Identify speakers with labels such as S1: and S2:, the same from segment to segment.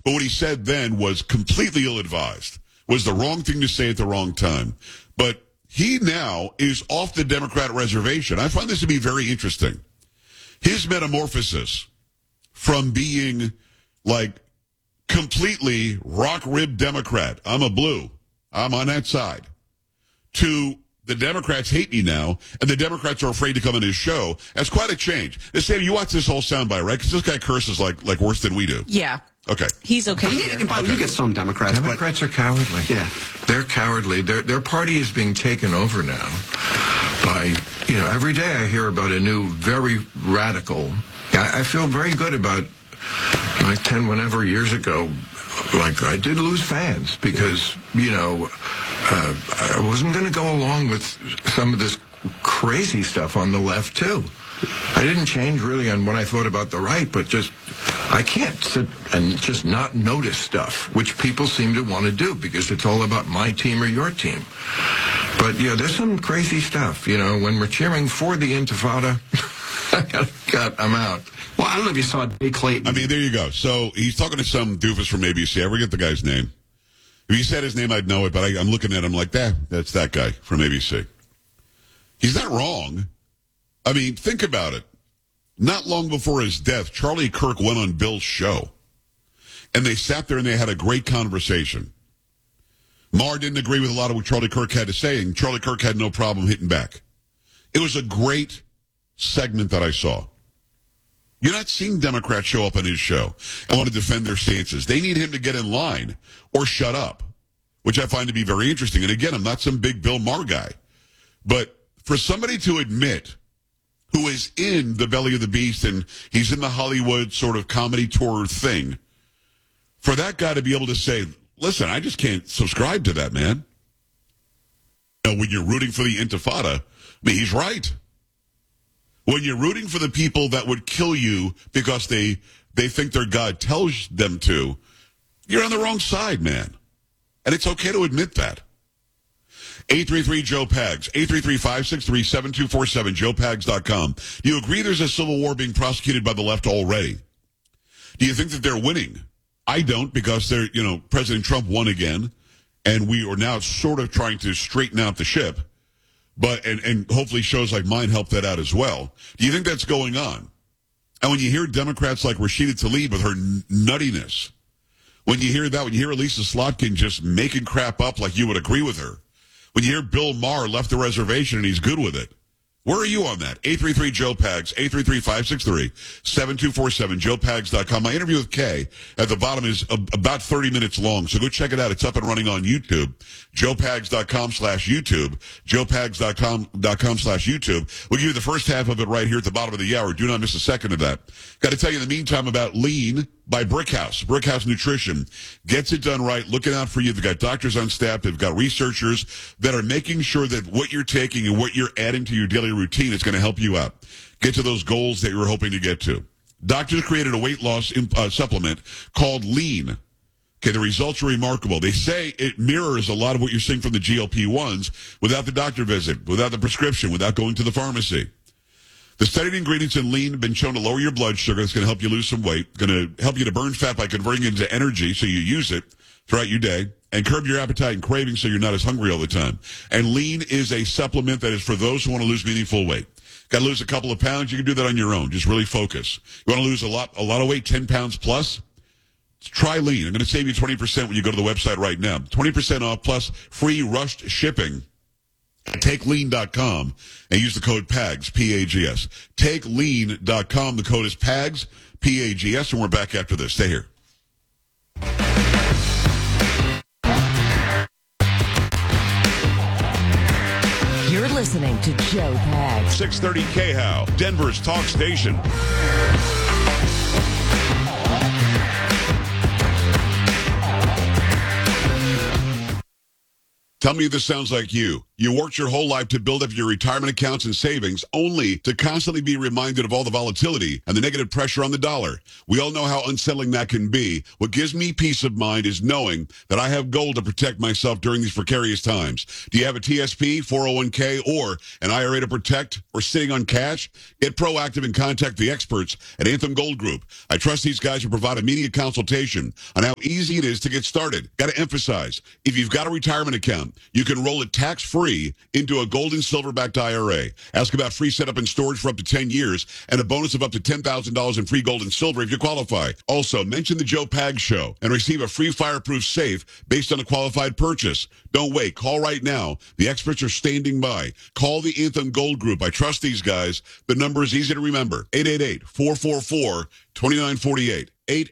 S1: But what he said then was completely ill-advised, was the wrong thing to say at the wrong time. But he now is off the Democrat reservation. I find this to be very interesting. His metamorphosis from being like completely rock-ribbed Democrat, I'm a blue, I'm on that side, to the Democrats hate me now, and the Democrats are afraid to come on his show. That's quite a change. Sam, you watch this whole soundbite, right? Because this guy curses like worse than we do.
S2: Yeah.
S1: Okay.
S2: He's okay.
S3: You get some Democrats.
S4: Democrats are cowardly.
S3: Yeah.
S4: They're cowardly. Their party is being taken over now by, every day I hear about a new, very radical. I feel very good about, like 10 whatever years ago, like I did lose fans because, I wasn't going to go along with some of this crazy stuff on the left, too. I didn't change really on what I thought about the right, but I can't sit and just not notice stuff, which people seem to want to do because it's all about my team or your team. But, there's some crazy stuff, when we're cheering for the Intifada, I'm out.
S3: Well, I don't know if you saw Dave Clayton.
S1: I mean, there you go. So he's talking to some doofus from ABC. I forget the guy's name. If he said his name, I'd know it, but I'm looking at him like, that's that guy from ABC. He's not wrong. I mean, think about it. Not long before his death, Charlie Kirk went on Bill's show. And they sat there and they had a great conversation. Maher didn't agree with a lot of what Charlie Kirk had to say, and Charlie Kirk had no problem hitting back. It was a great segment that I saw. You're not seeing Democrats show up on his show and want to defend their stances. They need him to get in line or shut up, which I find to be very interesting. And again, I'm not some big Bill Maher guy. But for somebody to admit who is in the belly of the beast and he's in the Hollywood sort of comedy tour thing, for that guy to be able to say, listen, I just can't subscribe to that, man. When you're rooting for the Intifada, I mean, he's right. When you're rooting for the people that would kill you because they think their God tells them to, you're on the wrong side, man. And it's okay to admit that. 833-JOE-PAGS, 833-563-7247, joepags.com. Do you agree there's a civil war being prosecuted by the left already? Do you think that they're winning? I don't, because President Trump won again, and we are now sort of trying to straighten out the ship. But, and hopefully shows like mine help that out as well. Do you think that's going on? And when you hear Democrats like Rashida Tlaib with her nuttiness, when you hear that, when you hear Elisa Slotkin just making crap up like you would agree with her, when you hear Bill Maher left the reservation and he's good with it, where are you on that? 833-JOE-PAGS, 833-563-7247, joepags.com. My interview with Kay at the bottom is about 30 minutes long, so go check it out. It's up and running on YouTube, joepags.com/YouTube, joepags.com/YouTube. We'll give you the first half of it right here at the bottom of the hour. Do not miss a second of that. Got to tell you in the meantime about Lean by Brickhouse. Brickhouse Nutrition gets it done right, looking out for you. They've got doctors on staff. They've got researchers that are making sure that what you're taking and what you're adding to your daily routine is going to help you out. Get to those goals that you were hoping to get to. Doctors created a weight loss supplement called Lean. Okay, the results are remarkable. They say it mirrors a lot of what you're seeing from the GLP-1s without the doctor visit, without the prescription, without going to the pharmacy. The studied ingredients in Lean have been shown to lower your blood sugar. It's going to help you lose some weight. Going to help you to burn fat by converting it into energy so you use it throughout your day. And curb your appetite and cravings so you're not as hungry all the time. And Lean is a supplement that is for those who want to lose meaningful weight. Got to lose a couple of pounds? You can do that on your own. Just really focus. You want to lose a lot of weight, 10 pounds plus? Try Lean. I'm going to save you 20% when you go to the website right now. 20% off plus free rushed shipping. TakeLean.com and use the code PAGS, P-A-G-S. TakeLean.com. The code is PAGS, P-A-G-S, and we're back after this. Stay here.
S5: You're listening to Joe Pags.
S1: 630 KHOW, Denver's talk station. Tell me if this sounds like you. You worked your whole life to build up your retirement accounts and savings only to constantly be reminded of all the volatility and the negative pressure on the dollar. We all know how unsettling that can be. What gives me peace of mind is knowing that I have gold to protect myself during these precarious times. Do you have a TSP, 401k, or an IRA to protect, or sitting on cash? Get proactive and contact the experts at Anthem Gold Group. I trust these guys will provide immediate consultation on how easy it is to get started. Got to emphasize, if you've got a retirement account, you can roll it tax-free into a gold and silver-backed IRA. Ask about free setup and storage for up to 10 years and a bonus of up to $10,000 in free gold and silver if you qualify. Also, mention the Joe Pags Show and receive a free fireproof safe based on a qualified purchase. Don't wait. Call right now. The experts are standing by. Call the Anthem Gold Group. I trust these guys. The number is easy to remember. 888-444-2948.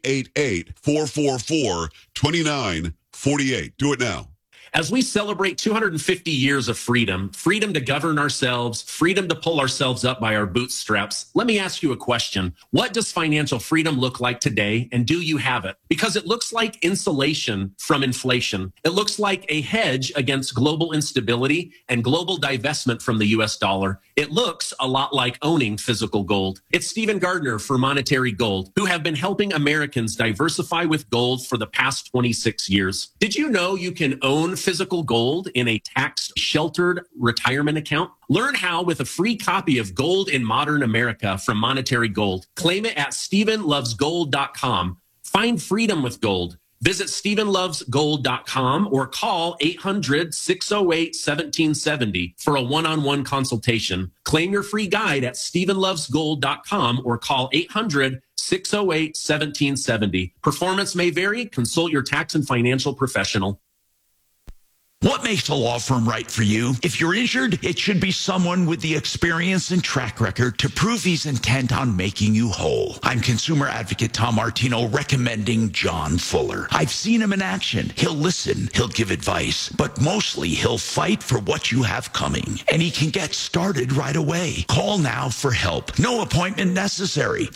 S1: 888-444-2948. Do it now.
S2: As we celebrate 250 years of freedom, freedom to govern ourselves, freedom to pull ourselves up by our bootstraps, let me ask you a question. What does financial freedom look like today, and do you have it? Because it looks like insulation from inflation. It looks like a hedge against global instability and global divestment from the U.S. dollar. It looks a lot like owning physical gold. It's Stephen Gardner for Monetary Gold, who have been helping Americans diversify with gold for the past 26 years. Did you know you can own physical gold in a tax-sheltered retirement account? Learn how with a free copy of Gold in Modern America from Monetary Gold. Claim it at StephenLovesGold.com. Find freedom with gold. Visit StephenLovesGold.com or call 800-608-1770 for a one-on-one consultation. Claim your free guide at StephenLovesGold.com or call 800-608-1770. Performance may vary. Consult your tax and financial professional.
S6: What makes a law firm right for you? If you're injured, it should be someone with the experience and track record to prove he's intent on making you whole. I'm consumer advocate Tom Martino recommending John Fuller. I've seen him in action. He'll listen, he'll give advice, but mostly he'll fight for what you have coming. And he can get started right away. Call now for help. No appointment necessary.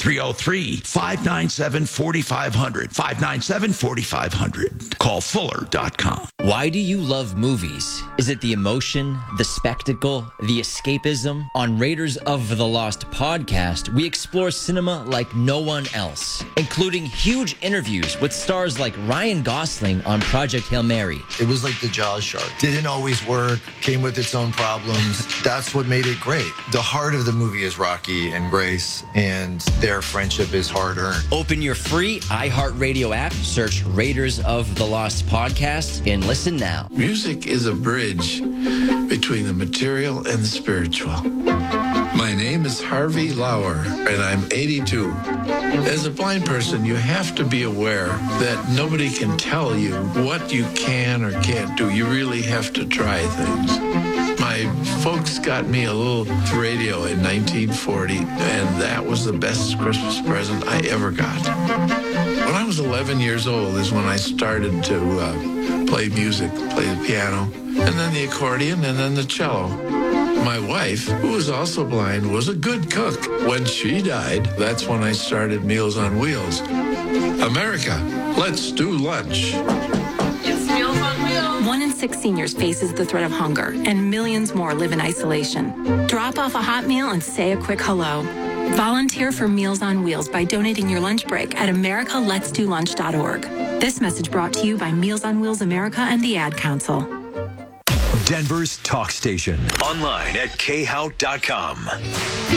S6: 303-597-4500. 597-4500. Call Fuller.com.
S7: Why do you love movies? Is it the emotion, the spectacle, the escapism? On Raiders of the Lost podcast, we explore cinema like no one else, including huge interviews with stars like Ryan Gosling on Project Hail Mary.
S8: It was like the Jaws shark. Didn't always work, came with its own problems. That's what made it great. The heart of the movie is Rocky and Grace, and their friendship is hard-earned.
S7: Open your free iHeartRadio app, search Raiders of the Lost podcast, and listen now.
S9: Music is a bridge between the material and the spiritual. My name is Harvey Lauer, and I'm 82. As a blind person, you have to be aware that nobody can tell you what you can or can't do. You really have to try things. My folks got me a little radio in 1940, and that was the best Christmas present I ever got. When I was 11 years old is when I started to play music, play the piano, and then the accordion, and then the cello. My wife, who was also blind, was a good cook. When she died, that's when I started Meals on Wheels. America, let's do lunch.
S10: It's Meals on Wheels. 1 in 6 seniors faces the threat of hunger, and millions more live in isolation. Drop off a hot meal and say a quick hello. Volunteer for Meals on Wheels by donating your lunch break at americaletsdolunch.org. This message brought to you by Meals on Wheels America and the Ad Council.
S11: Denver's talk station. Online at khout.com.